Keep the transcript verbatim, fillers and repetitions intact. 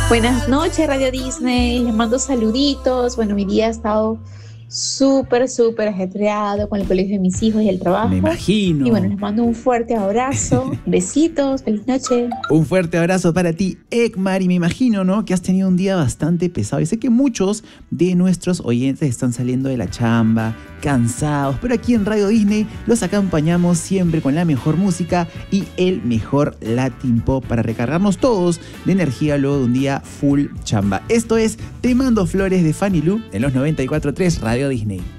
Buenas noches, Radio Disney. Les mando saluditos. Bueno, mi día ha estado súper, súper ajetreado con el colegio de mis hijos y el trabajo. Me imagino. Y bueno, les mando un fuerte abrazo. Besitos. Feliz noche. Un fuerte abrazo para ti, Ekmar. Y me imagino, ¿no?, que has tenido un día bastante pesado. Y sé que muchos de nuestros oyentes están saliendo de la chamba, cansados. Pero aquí en Radio Disney los acompañamos siempre con la mejor música y el mejor Latin Pop para recargarnos todos de energía luego de un día full chamba. Esto es Te Mando Flores de Fanny Lu en los noventa y cuatro punto tres Radio Disney.